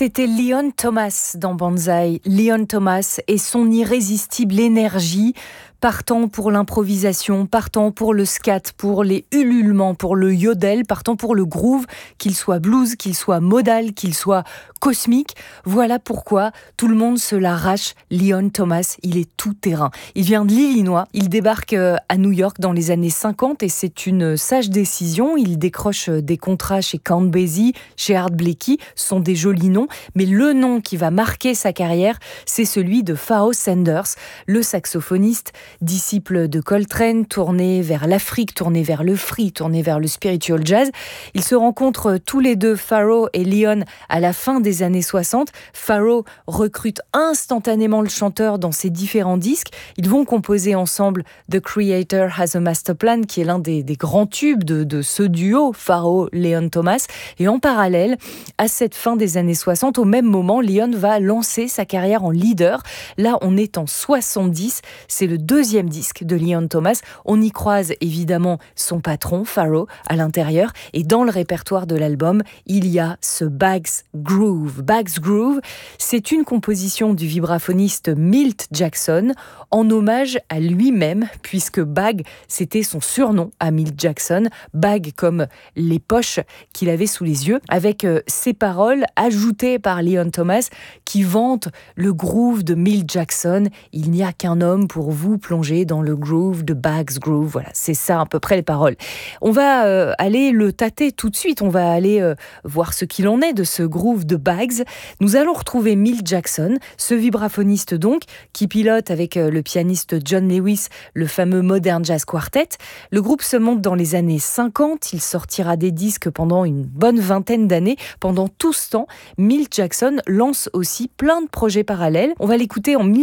C'était Leon Thomas dans Banzai. Leon Thomas et son irrésistible énergie, partant pour l'improvisation, partant pour le scat, pour les ululements, pour le yodel, partant pour le groove, qu'il soit blues, qu'il soit modal, qu'il soit cosmique. Voilà pourquoi tout le monde se l'arrache. Leon Thomas, il est tout terrain. Il vient de l'Illinois, il débarque à New York dans les années 50 et c'est une sage décision. Il décroche des contrats chez Count Basie, chez Art Blakey, ce sont des jolis noms, mais le nom qui va marquer sa carrière, c'est celui de Pharoah Sanders, le saxophoniste, disciple de Coltrane, tourné vers l'Afrique, tourné vers le free, tourné vers le spiritual jazz. Ils se rencontrent tous les deux, Pharoah et Leon, à la fin des années 60. Pharoah recrute instantanément le chanteur dans ses différents disques. Ils vont composer ensemble The Creator Has a Master Plan, qui est l'un des grands tubes de ce duo, Pharoah-Leon Thomas. Et en parallèle, à cette fin des années 60, au même moment, Leon va lancer sa carrière en leader. Là, on est en 70. C'est le deuxième disque de Leon Thomas. On y croise évidemment son patron, Pharoah, à l'intérieur. Et dans le répertoire de l'album, il y a ce Bag's Groove. Bag's Groove, c'est une composition du vibraphoniste Milt Jackson en hommage à lui-même, puisque Bag, c'était son surnom à Milt Jackson. Bag comme les poches qu'il avait sous les yeux, avec ces paroles ajoutées par Leon Thomas qui vante le groove de Milt Jackson. Il n'y a qu'un homme pour vous plonger dans le groove de Bag's Groove. Voilà, c'est ça à peu près les paroles. On va aller le tâter tout de suite. On va aller voir ce qu'il en est de ce groove de Bag's. Nous allons retrouver Milt Jackson, ce vibraphoniste donc, qui pilote avec le pianiste John Lewis le fameux Modern Jazz Quartet. Le groupe se monte dans les années 50. Il sortira des disques pendant une bonne vingtaine d'années. Pendant tout ce temps, Milt Jackson lance aussi plein de projets parallèles. On va l'écouter en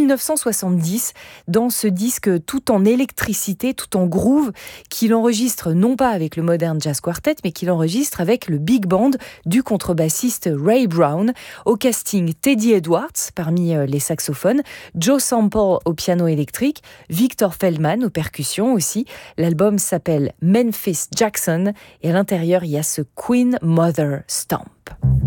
1970 dans ce disque tout en électricité, tout en groove, qu'il enregistre non pas avec le Modern Jazz Quartet, mais qu'il enregistre avec le big band du contrebassiste Ray Brown. Au casting, Teddy Edwards parmi les saxophones, Joe Sample au piano électrique, Victor Feldman aux percussions aussi. L'album s'appelle Memphis Jackson et à l'intérieur, il y a ce Queen Mother Stomp.